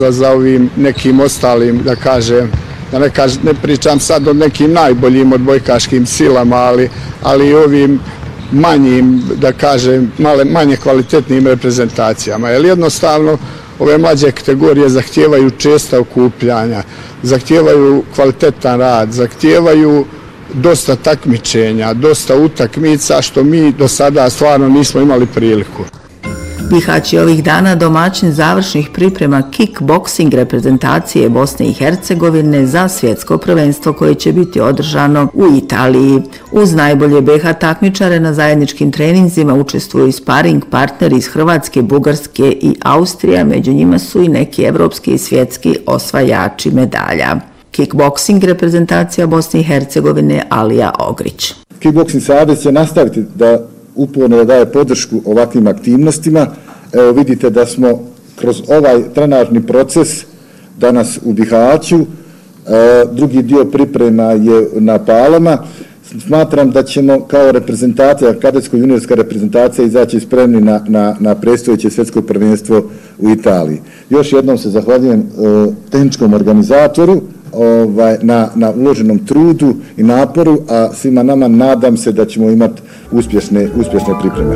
Za ovim nekim ostalim, da kažem, ne pričam sad o nekim najboljim odbojkaškim silama, ali i ovim manjim, da kažem, manje kvalitetnim reprezentacijama. Jer jednostavno ove mlađe kategorije zahtijevaju česta okupljanja, zahtijevaju kvalitetan rad, zahtijevaju dosta takmičenja, dosta utakmica, što mi do sada stvarno nismo imali priliku. Bihać je ovih dana domaćin završnih priprema kickboksing reprezentacije Bosne i Hercegovine za svjetsko prvenstvo koje će biti održano u Italiji. Uz najbolje BiH takmičare na zajedničkim treninzima učestvuju i sparing partneri iz Hrvatske, Bugarske i Austrije, među njima su i neki evropski i svjetski osvajači medalja. Kickboksing reprezentacija Bosne i Hercegovine Alija Ogrić. Kickboksing savez će nastaviti da uporno daje podršku ovakvim aktivnostima. Evo vidite da smo kroz ovaj trenažni proces danas u Bihaću, drugi dio priprema je na Palama. Smatram da ćemo kao reprezentacija, kadetsko-juniorska reprezentacija izaći spremni na predstojeće svjetsko prvenstvo u Italiji. Još jednom se zahvaljujem tehničkom organizatoru na uloženom trudu i naporu, a svima nama nadam se da ćemo imati uspješne pripreme.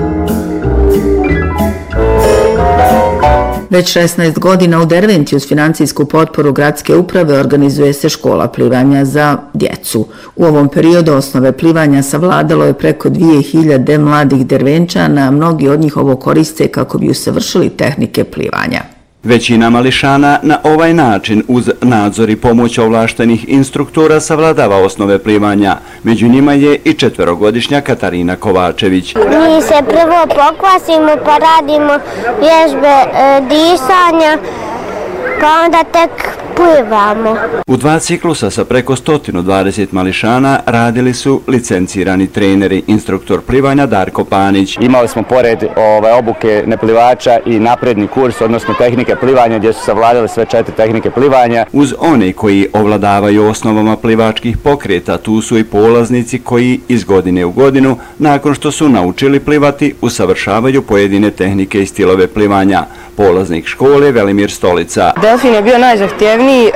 Već 16 godina u Derventi uz financijsku potporu gradske uprave organizuje se škola plivanja za djecu. U ovom periodu osnove plivanja savladalo je preko 2000 mladih Dervenčana, a mnogi od njih ovo koriste kako bi usavršili tehnike plivanja. Većina mališana na ovaj način uz nadzor i pomoć ovlaštenih instruktora savladava osnove plivanja. Među njima je i 4-godišnja Katarina Kovačević. Mi se prvo pokvasimo pa radimo vježbe disanja, pa onda tek plivamo. U 2 ciklusa sa preko 120 mališana radili su licencirani treneri, instruktor plivanja Darko Panić. Imali smo pored obuke neplivača i napredni kurs, odnosno tehnike plivanja, gdje su savladali sve 4 tehnike plivanja. Uz one koji ovladavaju osnovama plivačkih pokreta, tu su i polaznici koji iz godine u godinu, nakon što su naučili plivati, usavršavaju pojedine tehnike i stilove plivanja. Polaznik škole Velimir Stolica. Delfin je bio najzahtjevniji,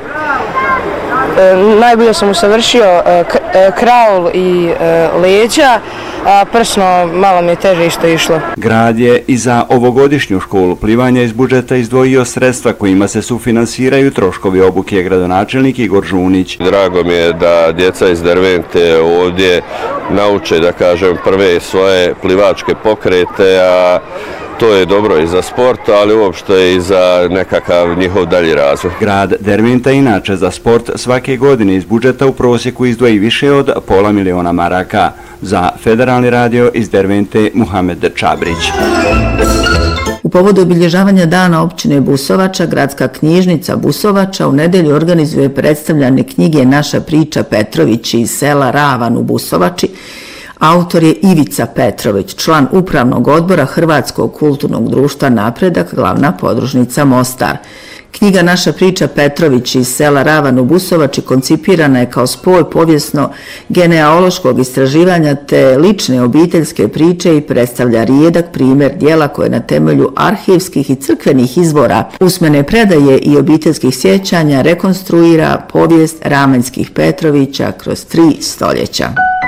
najbolje sam usavršio kraul i leđa, a prsno malo mi je teže isto išlo. Grad je i za ovogodišnju školu plivanja iz budžeta izdvojio sredstva kojima se sufinansiraju troškovi obuke, gradonačelnik Igor Žunić. Drago mi je da djeca iz Dervente ovdje nauče, da kažem, prve svoje plivačke pokrete, a to je dobro i za sport, ali uopšte i za nekakav njihov dalji razvoj. Grad Derventa inače za sport svake godine iz budžeta u prosjeku izdvoji više od $500.000 maraka. Za Federalni radio iz Dervente Muhamed Čabrić. U povodu obilježavanja dana općine Busovača, gradska knjižnica Busovača u nedjelju organizuje predstavljane knjige Naša priča Petrović iz sela Ravan u Busovači. Autor je Ivica Petrović, član upravnog odbora Hrvatskog kulturnog društva Napredak, glavna podružnica Mostar. Knjiga Naša priča Petrović iz sela Ravan u Busovači koncipirana je kao spoj povijesno-genealoškog istraživanja te lične obiteljske priče i predstavlja rijedak primjer djela koje na temelju arhivskih i crkvenih izvora, usmene predaje i obiteljskih sjećanja rekonstruira povijest Ramenskih Petrovića kroz 3 stoljeća.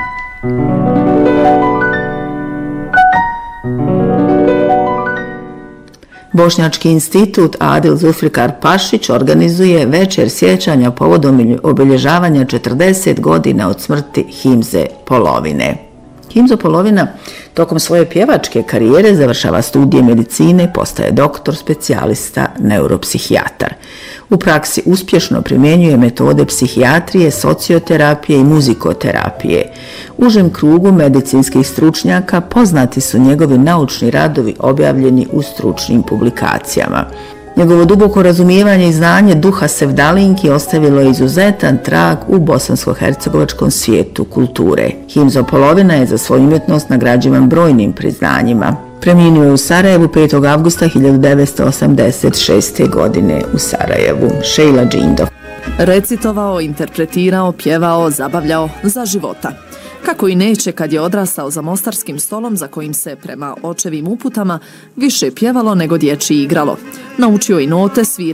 Bošnjački institut Adil Zulfikar Pašić organizuje večer sjećanja povodom obilježavanja 40 godina od smrti Himze Polovine. Himzo Polovina tokom svoje pjevačke karijere završava studije medicine, postaje doktor, specijalista, neuropsihijatar. U praksi uspješno primjenjuje metode psihijatrije, socioterapije i muzikoterapije. U užem krugu medicinskih stručnjaka poznati su njegovi naučni radovi objavljeni u stručnim publikacijama. Njegovo duboko razumijevanje i znanje duha sevdalinki ostavilo je izuzetan trag u bosansko-hercegovačkom svijetu kulture. Himzo Polovina je za svoju umjetnost nagrađivan brojnim priznanjima. Preminuo je u Sarajevu 5. avgusta 1986. godine u Sarajevu. Šejla Džindov. Recitovao, interpretirao, pjevao, zabavljao za života. Kako i neće kad je odrastao za mostarskim stolom za kojim se, prema očevim uputama, više pjevalo nego dječje igralo. Naučio i note, svira